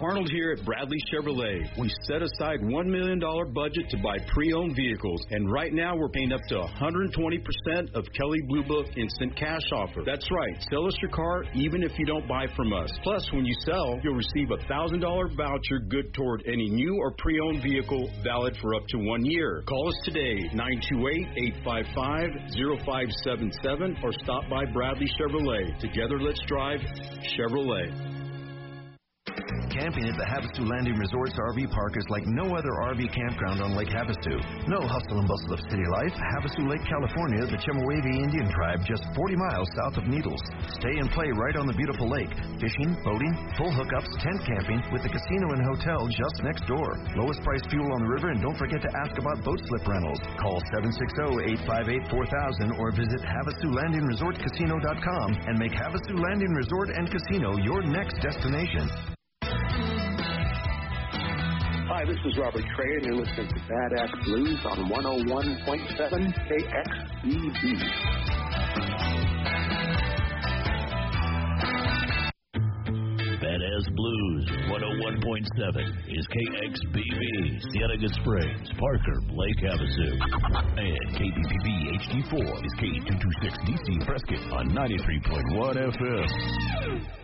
Arnold here at Bradley Chevrolet. We set aside $1 million budget to buy pre-owned vehicles, and right now we're paying up to 120% of Kelley Blue Book instant cash offer. That's right, sell us your car even if you don't buy from us. Plus, when you sell, you'll receive a $1,000 voucher good toward any new or pre-owned vehicle, valid for up to 1 year. Call us today, 928-855-0577, or stop by Bradley Chevrolet. Together, let's drive Chevrolet. Camping at the Havasu Landing Resort's RV Park is like no other RV campground on Lake Havasu. No hustle and bustle of city life. Havasu Lake, California, the Chemehuevi Indian tribe, just 40 miles south of Needles. Stay and play right on the beautiful lake. Fishing, boating, full hookups, tent camping with the casino and hotel just next door. Lowest price fuel on the river, and don't forget to ask about boat slip rentals. Call 760-858-4000 or visit HavasuLandingResortCasino.com and make Havasu Landing Resort and Casino your next destination. Hi, this is Robert Trey, and you're listening to Badass Blues on 101.7 KXBB. Badass Blues 101.7 is KXBB, Cienega Springs, Parker, Lake Havasu. And KBPB HD4 is K226DC Prescott on 93.1 FM.